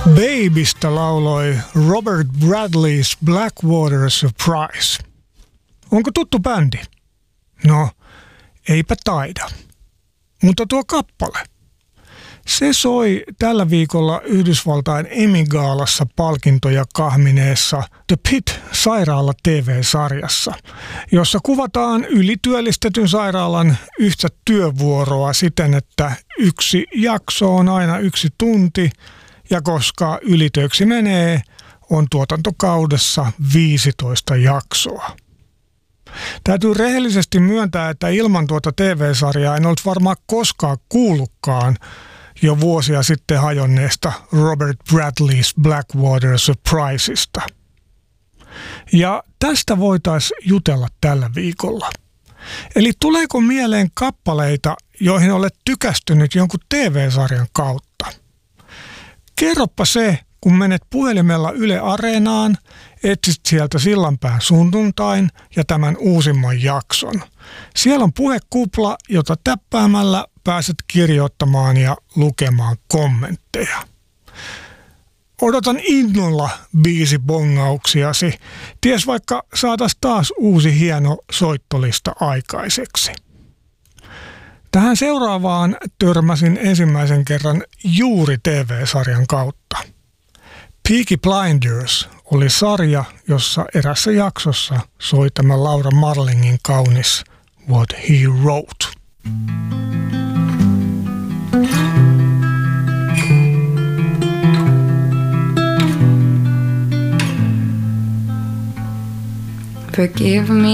Babystä lauloi Robert Bradley's Blackwater Surprise. Onko tuttu bändi? No, eipä taida. Mutta tuo kappale. Se soi tällä viikolla Yhdysvaltain Emmy-gaalassa palkintoja kahmineessa The Pit-sairaala TV-sarjassa, jossa kuvataan ylityöllistetyn sairaalan yhtä työvuoroa siten, että yksi jakso on aina 1 tunti, ja koska ylitöiksi menee, on tuotantokaudessa 15 jaksoa. Täytyy rehellisesti myöntää, että ilman tuota TV-sarjaa en ollut varmaan koskaan kuullutkaan jo vuosia sitten hajonneesta Robert Bradley's Blackwater Surprisesta. Ja tästä voitaisiin jutella tällä viikolla. Eli tuleeko mieleen kappaleita, joihin olet tykästynyt jonkun TV-sarjan kautta? Kerropa se, kun menet puhelimella Yle Areenaan, etsit sieltä Sillanpään sunnuntain ja tämän uusimman jakson. Siellä on puhekupla, jota täppäämällä pääset kirjoittamaan ja lukemaan kommentteja. Odotan innolla biisibongauksiasi. Ties vaikka saatais taas uusi hieno soittolista aikaiseksi. Tähän seuraavaan törmäsin ensimmäisen kerran juuri TV-sarjan kautta. Peaky Blinders oli sarja, jossa erässä jaksossa soi tämä Laura Marlingin kaunis What He Wrote. Forgive me